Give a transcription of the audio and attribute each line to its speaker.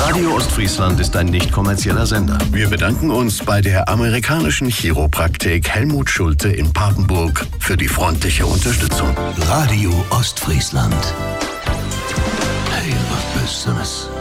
Speaker 1: Radio Ostfriesland ist ein nicht kommerzieller Sender. Wir bedanken uns bei der amerikanischen Chiropraktik Helmut Schulte in Papenburg für die freundliche Unterstützung.
Speaker 2: Radio Ostfriesland. Hey, was Besseres.